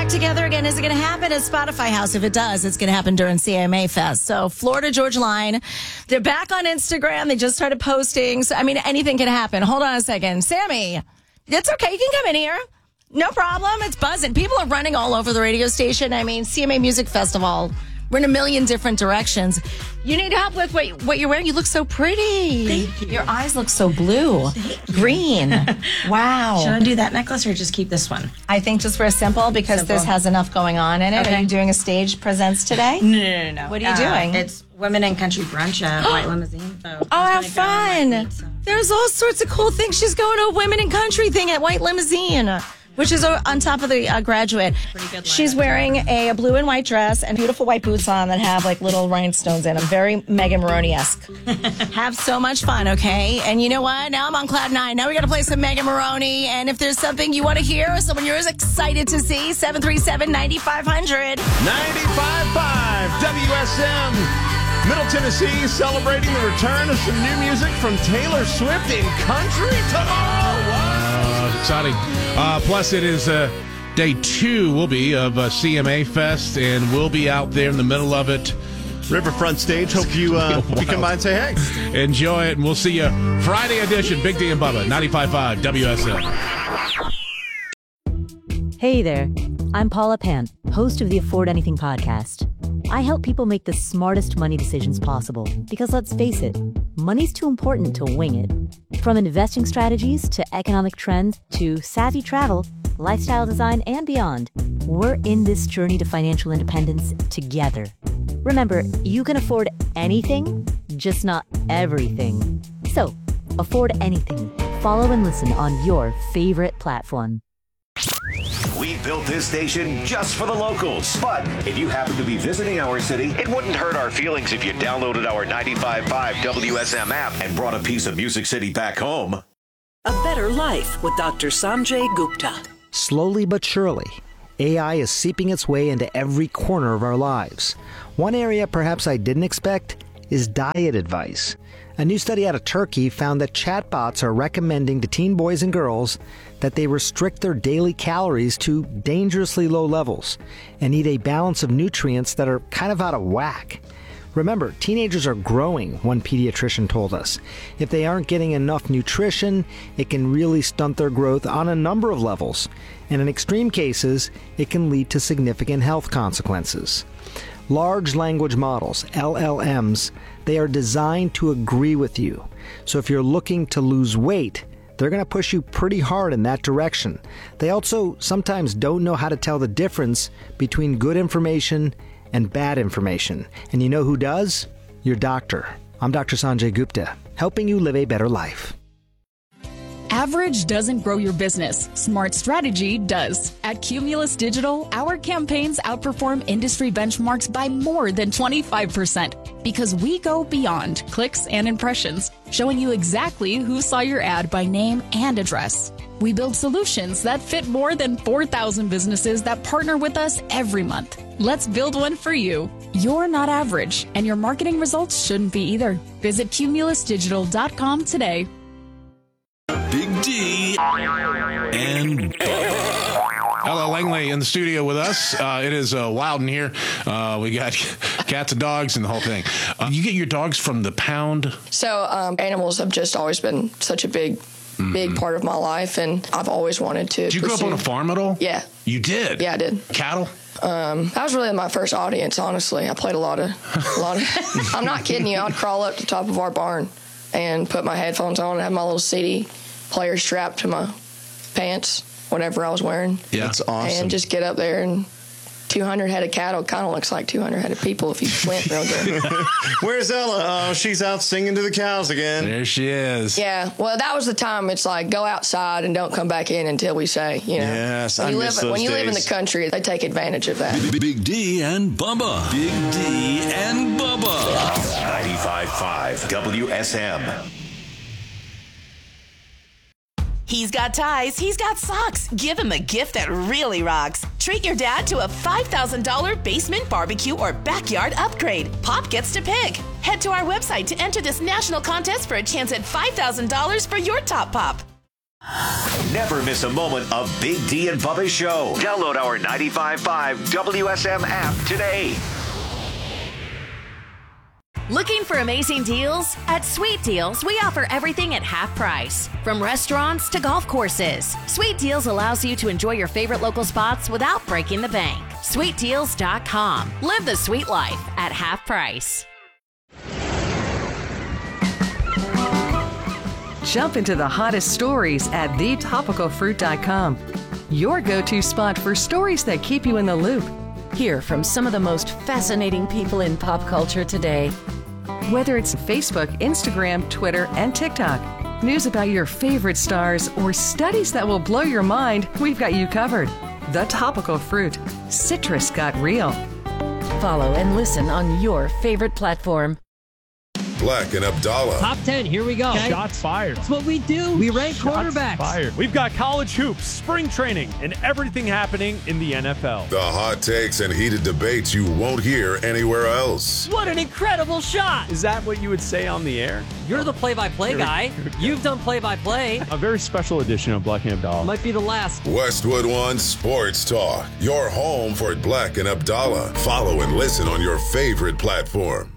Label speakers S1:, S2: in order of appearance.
S1: back together again. Is it going to happen at Spotify House? If it does, it's going to happen during CMA Fest. So Florida Georgia Line, they're back on Instagram. They just started posting. So, I mean, anything can happen. Hold on a second. Sammy, it's okay. You can come in here. No problem. It's buzzing. People are running all over the radio station. I mean, CMA Music Festival. We're in a million different directions. You need help with what you're wearing. You look so pretty.
S2: Thank you.
S1: Your eyes look so blue. Green. Wow.
S2: Should I do that necklace or just keep this one?
S1: I think just wear simple because this has enough going on in it.
S2: Okay.
S1: Are you doing a stage presents today?
S2: No.
S1: What are you doing?
S2: It's Women in Country Brunch at White Limousine. So
S1: have fun. There's all sorts of cool things. She's going to a Women in Country thing at White Limousine, which is on top of the Graduate.
S2: Pretty good.
S1: She's wearing a blue and white dress and beautiful white boots on that have like little rhinestones in them. Very Megan Maroney-esque. Have so much fun, okay? And you know what? Now I'm on cloud 9. Now we got to play some Megan Maroney. And if there's something you want to hear or someone you're excited to see, 737-9500.
S3: 95.5 WSM. Middle Tennessee celebrating the return of some new music from Taylor Swift in country tomorrow. Wow.
S4: Exciting. Plus, it is day 2, will be, of CMA Fest, and we'll be out there in the middle of it.
S3: Riverfront stage. Hope you come by and say hey.
S4: Enjoy it, and we'll see you Friday edition. Big D and Bubba, 95.5 WSM.
S5: Hey there, I'm Paula Pant, host of the Afford Anything podcast. I help people make the smartest money decisions possible because, let's face it, money's too important to wing it. From investing strategies to economic trends to savvy travel, lifestyle design, and beyond, we're in this journey to financial independence together. Remember, you can afford anything, just not everything. So, afford anything. Follow and listen on your favorite platform.
S6: We built this station just for the locals. But if you happen to be visiting our city, it wouldn't hurt our feelings if you downloaded our 95.5 WSM app and brought a piece of Music City back home.
S7: A Better Life with Dr. Sanjay Gupta.
S8: Slowly but surely, AI is seeping its way into every corner of our lives. One area perhaps I didn't expect is diet advice. A new study out of Turkey found that chatbots are recommending to teen boys and girls that they restrict their daily calories to dangerously low levels and eat a balance of nutrients that are kind of out of whack. Remember, teenagers are growing, one pediatrician told us. If they aren't getting enough nutrition, it can really stunt their growth on a number of levels. And in extreme cases, it can lead to significant health consequences. Large language models, LLMs, they are designed to agree with you. So if you're looking to lose weight, they're going to push you pretty hard in that direction. They also sometimes don't know how to tell the difference between good information and bad information. And you know who does? Your doctor. I'm Dr. Sanjay Gupta, helping you live a better life.
S9: Average doesn't grow your business. Smart strategy does. At Cumulus Digital, our campaigns outperform industry benchmarks by more than 25% because we go beyond clicks and impressions, showing you exactly who saw your ad by name and address. We build solutions that fit more than 4,000 businesses that partner with us every month. Let's build one for you. You're not average, and your marketing results shouldn't be either. Visit cumulusdigital.com today.
S10: Big D and
S4: Ella Langley in the studio with us. It is wild in here. We got cats and dogs and the whole thing. You get your dogs from the pound?
S11: So animals have just always been such a big part of my life, and I've always wanted to.
S4: Did you grow up on a farm at all?
S11: Yeah.
S4: You did?
S11: Yeah, I did.
S4: Cattle?
S11: That was really my first audience, honestly. I played a lot of I'm not kidding you. I'd crawl up to the top of our barn and put my headphones on and have my little CD player strapped to my pants, whatever I was wearing.
S3: Yeah, that's awesome.
S11: And just get up there, and 200 head of cattle kind of looks like 200 head of people if you squint real good.
S3: Where's Ella? Oh, she's out singing to the cows again.
S4: There she is.
S11: Yeah, well, that was the time. It's like, go outside and don't come back in until we say, you know.
S3: Yes, I miss those days.
S11: When you live in the country, they take advantage of that.
S10: Big D and Bubba. Big D and Bubba.
S6: 95.5 WSM.
S12: He's got ties, he's got socks. Give him a gift that really rocks. Treat your dad to a $5,000 basement barbecue or backyard upgrade. Pop gets to pick. Head to our website to enter this national contest for a chance at $5,000 for your top pop.
S6: Never miss a moment of Big D and Bubba's show. Download our 95.5 WSM app today.
S13: Looking for amazing deals? At Sweet Deals, we offer everything at half price. From restaurants to golf courses, Sweet Deals allows you to enjoy your favorite local spots without breaking the bank. SweetDeals.com. Live the sweet life at half price.
S14: Jump into the hottest stories at thetopicalfruit.com. Your go-to spot for stories that keep you in the loop. Hear from some of the most fascinating people in pop culture today. Whether it's Facebook, Instagram, Twitter, and TikTok, news about your favorite stars, or studies that will blow your mind, we've got you covered. The Topical Fruit. Citrus got real. Follow and listen on your favorite platform.
S15: Black and Abdallah.
S16: Top 10, here we go.
S17: Okay. Shots fired.
S16: That's what we do. We rank quarterbacks.
S17: Fired. We've got college hoops, spring training, and everything happening in the NFL.
S15: The hot takes and heated debates you won't hear anywhere else.
S16: What an incredible shot.
S17: Is that what you would say on the air?
S16: You're the play-by-play guy. You've done play-by-play.
S17: A very special edition of Black and Abdallah.
S16: Might be the last.
S15: Westwood One Sports Talk. Your home for Black and Abdallah. Follow and listen on your favorite platform.